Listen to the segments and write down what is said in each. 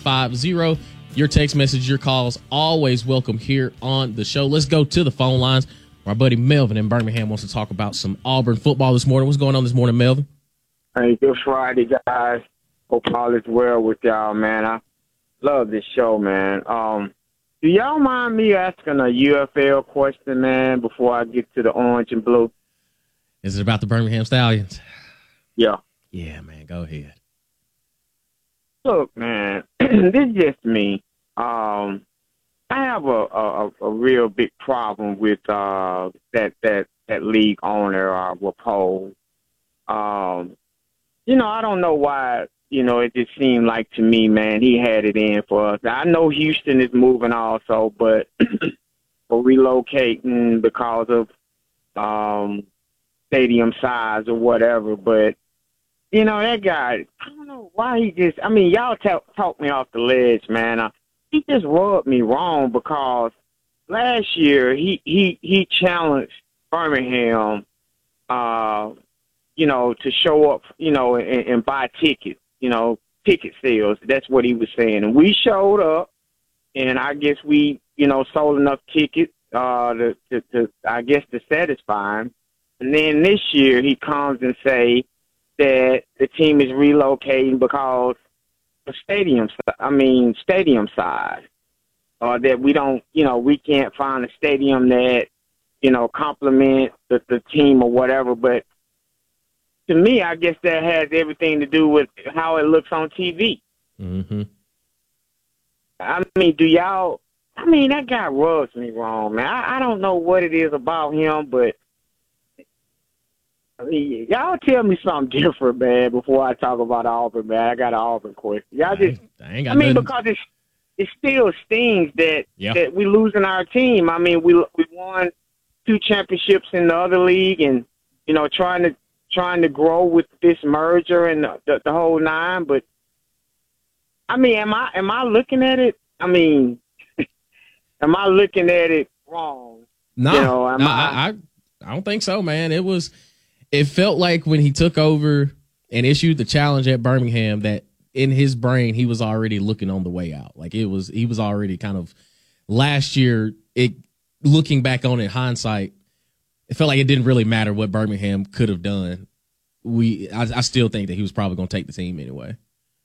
888-866-9850. Your text message, your calls, always welcome here on the show. Let's go to the phone lines. My buddy Melvin in Birmingham wants to talk about some Auburn football this morning. What's going on this morning, Melvin? Hey, good Friday, guys. Hope all is well with y'all, man. I love this show, man. Do y'all mind me asking a UFL question, man, before I get to the orange and blue? Is it about the Birmingham Stallions? Yeah. Yeah, man, go ahead. Look, man, this is just me. I have a real big problem with that league owner, Rapoport. I don't know why. It just seemed like to me, man, he had it in for us. I know Houston is moving also, but for relocating because of stadium size or whatever. But, that guy, I don't know why y'all talk me off the ledge, man. He just rubbed me wrong because last year he challenged Birmingham, to show up, and buy tickets. Ticket sales. That's what he was saying. And we showed up, and I guess we, sold enough tickets to satisfy him. And then this year he comes and say that the team is relocating because of stadium size. That we don't, we can't find a stadium that, complement the team or whatever. But to me, I guess that has everything to do with how it looks on TV. Mm-hmm. That guy rubs me wrong, man. I don't know what it is about him, but y'all tell me something different, man, before I talk about Auburn, man. I got an Auburn question. Because it still stings that we losing our team. We won 2 championships in the other league, and trying to grow with this merger and the whole nine. But am I looking at it? Am I looking at it wrong? No, I don't think so, man. It felt like when he took over and issued the challenge at Birmingham that in his brain he was already looking on the way out. Like he was already kind of last year. Looking back on it, hindsight, it felt like it didn't really matter what Birmingham could have done. I still think that he was probably going to take the team anyway.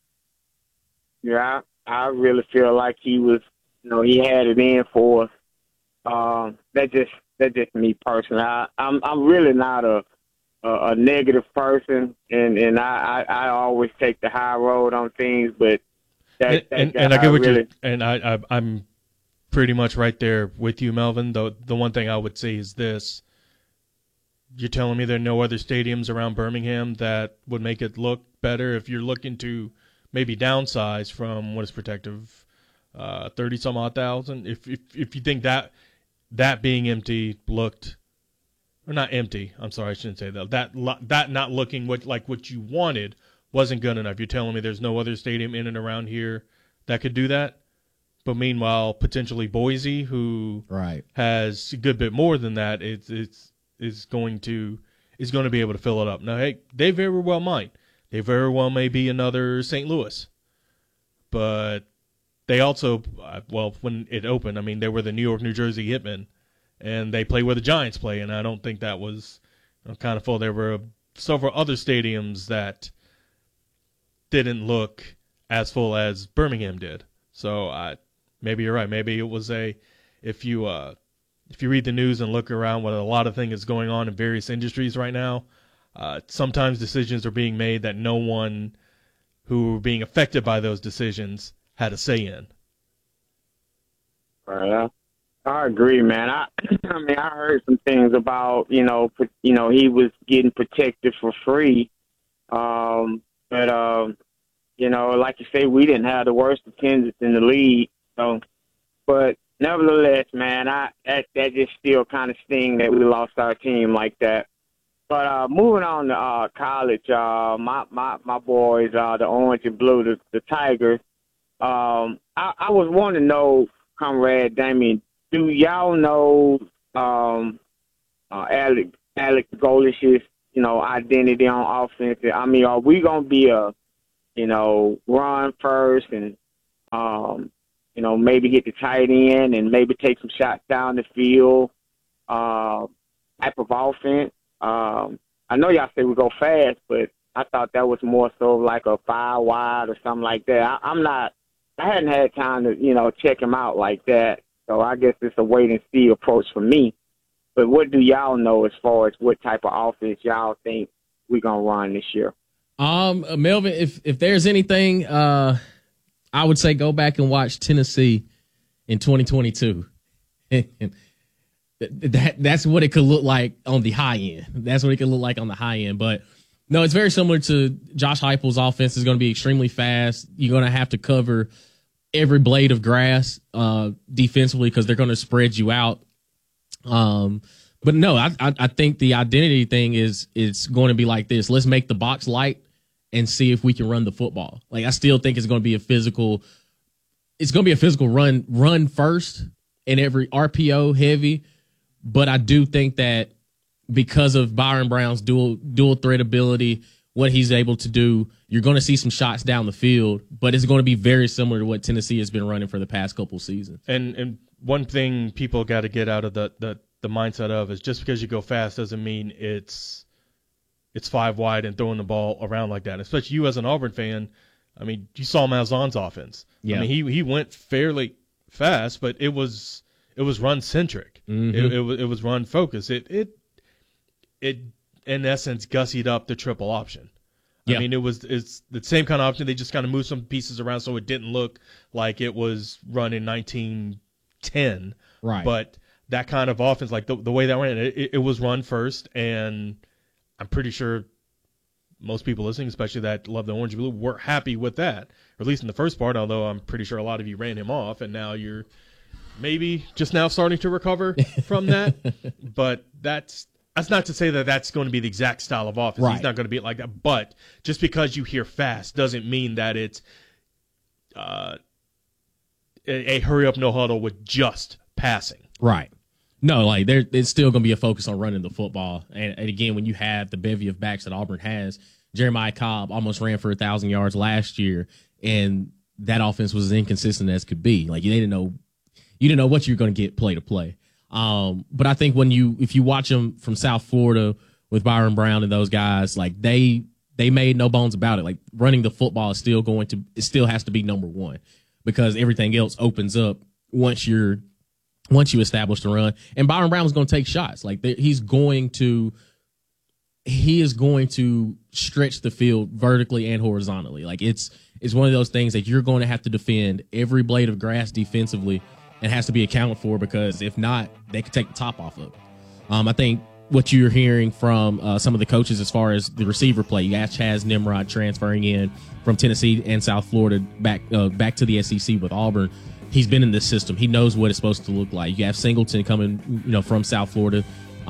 Yeah, I really feel like he was, he had it in for us. That's just me personally. I'm really not a negative person, and I always take the high road on things. But I get what you and I'm pretty much right there with you, Melvin. The one thing I would say is this. You're telling me there are no other stadiums around Birmingham that would make it look better if you're looking to maybe downsize from what is protective 30-some-odd thousand? If you think that being empty looked – or not empty. I'm sorry, I shouldn't say that. That not looking like what you wanted wasn't good enough. You're telling me there's no other stadium in and around here that could do that? But meanwhile, potentially Boise, who has a good bit more than that, is going to be able to fill it up. Now, hey, they very well might. They very well may be another St. Louis. But they also, when it opened, they were the New York, New Jersey Hitmen, and they play where the Giants play, and I don't think that was kind of full. There were several other stadiums that didn't look as full as Birmingham did. So maybe you're right. Maybe it was if you read the news and look around what a lot of things is going on in various industries right now, sometimes decisions are being made that no one who were being affected by those decisions had a say in. I agree, man. I heard some things about, he was getting protected for free. But like you say, we didn't have the worst attendance in the league. So, but nevertheless, man, that just still kind of sting that we lost our team like that. But moving on to college, my boys, the orange and blue, the Tigers. I was wanting to know, Comrade Damien, do y'all know Alex Golish's identity on offense? Are we gonna be a run first and You know, maybe get the tight end and maybe take some shots down the field. Type of offense. I know y'all say we go fast, but I thought that was more so like a 5 wide or something like that. I hadn't had time to, you know, check him out like that. So I guess it's a wait and see approach for me. But what do y'all know as far as what type of offense y'all think we're going to run this year? Melvin, if there's anything, I would say go back and watch Tennessee in 2022. That's what it could look like on the high end. That's what it could look like on the high end. But no, it's very similar to Josh Heupel's offense. Is going to be extremely fast. You're going to have to cover every blade of grass defensively because they're going to spread you out. But no, I think the identity thing is going to be like this. Let's make the box light and see if we can run the football. Like, I still think it's going to be a physical. It's going to be a physical run first and every RPO heavy. But I do think that because of Byron Brown's dual threat ability, what he's able to do, you're going to see some shots down the field, but it's going to be very similar to what Tennessee has been running for the past couple seasons. And one thing people got to get out of the mindset of is just because you go fast doesn't mean it's 5 wide and throwing the ball around like that. Especially you as an Auburn fan, I mean, you saw Malzahn's offense. Yeah. I mean, he went fairly fast, but it was run centric. Mm-hmm. It was run focused. It in essence gussied up the triple option. Yeah. I mean, it's the same kind of option. They just kind of moved some pieces around so it didn't look like it was run in 1910. Right. But that kind of offense, like the way that ran, it was run first, and I'm pretty sure most people listening, especially that love the orange and blue, were happy with that, or at least in the first part, although I'm pretty sure a lot of you ran him off, and now you're maybe just now starting to recover from that. But that's not to say that that's going to be the exact style of offense. Right. He's not going to be like that. But just because you hear fast doesn't mean that it's a hurry-up, no-huddle with just passing. Right. No, like it's still going to be a focus on running the football. And again, when you have the bevy of backs that Auburn has, Jeremiah Cobb almost ran for 1,000 yards last year, and that offense was as inconsistent as could be. Like you didn't know what you're going to get play to play. But I think if you watch them from South Florida with Byron Brown and those guys, like they made no bones about it. Like running the football is it still has to be number one because everything else opens up once you establish the run. And Byron Brown is going to take shots. Like he is going to stretch the field vertically and horizontally. Like it's one of those things that you're going to have to defend every blade of grass defensively and has to be accounted for, because if not, they could take the top off of it. I think what you're hearing from some of the coaches as far as the receiver play, you got Chaz Nimrod transferring in from Tennessee and South Florida back to the SEC with Auburn. He's been in this system. He knows what it's supposed to look like. You have Singleton coming, from South Florida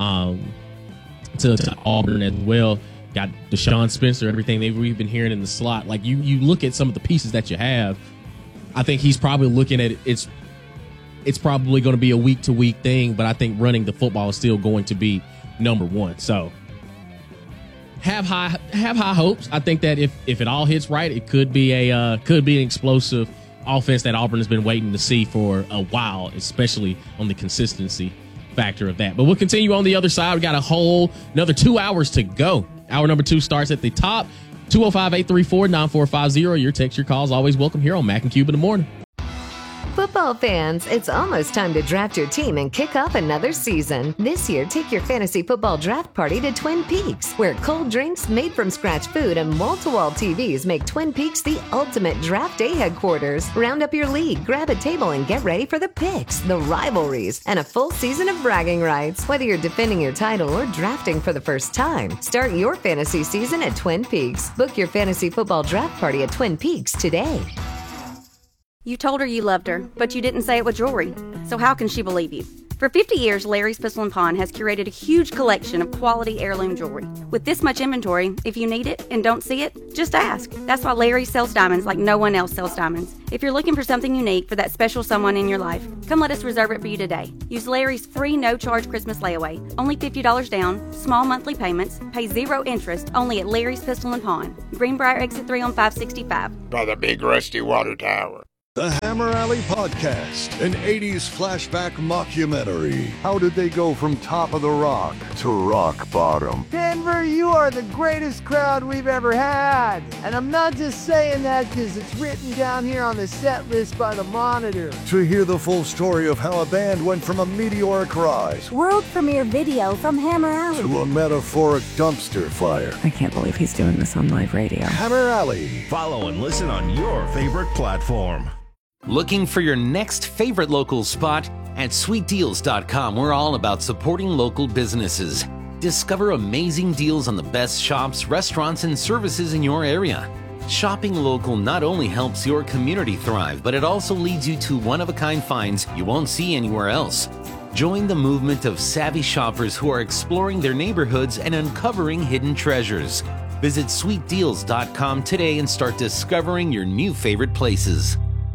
to Auburn as well. Got Deshaun Spencer, everything we've been hearing in the slot. Like you look at some of the pieces that you have. I think he's probably looking at it. It's probably going to be a week-to-week thing, but I think running the football is still going to be number one. So have high hopes. I think that if it all hits right, it could be an explosive offense that Auburn has been waiting to see for a while, especially on the consistency factor of that. But we'll continue on the other side. We got another 2 hours to go. Hour number 2 starts at the top. 205-834-9450. Your text, your calls, always welcome here on Mac and Cube in the morning. Football fans, it's almost time to draft your team and kick off another season. This year, take your fantasy football draft party to Twin Peaks, where cold drinks, made from scratch food, and wall-to-wall TVs make Twin Peaks the ultimate draft day headquarters. Round up your league, grab a table, and get ready for the picks, the rivalries, and a full season of bragging rights. Whether you're defending your title or drafting for the first time, start your fantasy season at Twin Peaks. Book your fantasy football draft party at Twin Peaks today. You told her you loved her, but you didn't say it with jewelry. So how can she believe you? For 50 years, Larry's Pistol & Pawn has curated a huge collection of quality heirloom jewelry. With this much inventory, if you need it and don't see it, just ask. That's why Larry sells diamonds like no one else sells diamonds. If you're looking for something unique for that special someone in your life, come let us reserve it for you today. Use Larry's free no-charge Christmas layaway. Only $50 down, small monthly payments, pay 0 interest, only at Larry's Pistol & Pawn. Greenbrier Exit 3 on 565. By the big rusty water tower. The Hammer Alley Podcast, an 80s flashback mockumentary. How did they go from top of the rock to rock bottom? Denver, you are the greatest crowd we've ever had. And I'm not just saying that because it's written down here on the set list by the Monitor. To hear the full story of how a band went from a meteoric rise, world premiere video from Hammer Alley, to a metaphoric dumpster fire. I can't believe he's doing this on live radio. Hammer Alley. Follow and listen on your favorite platform. Looking for your next favorite local spot? At sweetdeals.com, we're all about supporting local businesses. Discover amazing deals on the best shops, restaurants, and services in your area. Shopping local not only helps your community thrive, but it also leads you to one-of-a-kind finds you won't see anywhere else. Join the movement of savvy shoppers who are exploring their neighborhoods and uncovering hidden treasures. Visit sweetdeals.com today and start discovering your new favorite places.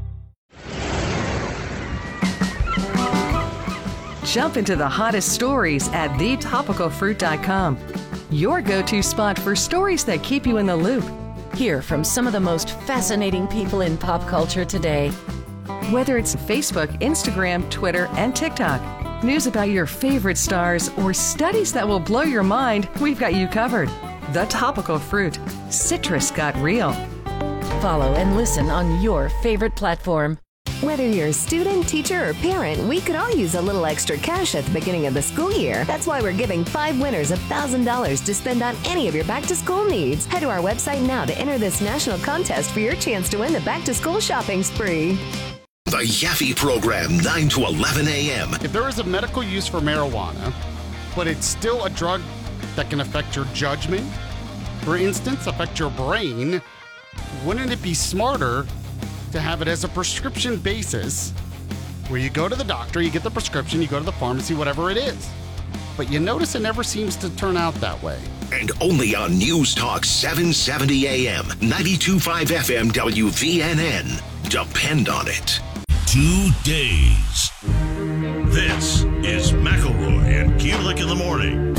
Jump into the hottest stories at thetopicalfruit.com. Your go-to spot for stories that keep you in the loop. Hear from some of the most fascinating people in pop culture today. Whether it's Facebook, Instagram, Twitter, and TikTok, news about your favorite stars, or studies that will blow your mind, we've got you covered. The Topical Fruit. Citrus got real. Follow and listen on your favorite platform. Whether you're a student, teacher, or parent, we could all use a little extra cash at the beginning of the school year. That's why we're giving 5 winners $1,000 to spend on any of your back-to-school needs. Head to our website now to enter this national contest for your chance to win the back-to-school shopping spree. The Yaffe Program, 9 to 11 a.m. If there is a medical use for marijuana, but it's still a drug that can affect your judgment, for instance, affect your brain, wouldn't it be smarter to have it as a prescription basis where you go to the doctor, you get the prescription, you go to the pharmacy, whatever it is. But you notice it never seems to turn out that way. And only on News Talk 770 AM, 92.5 FM WVNN. Depend on it. 2 days. This is McElroy and Kulik in the morning.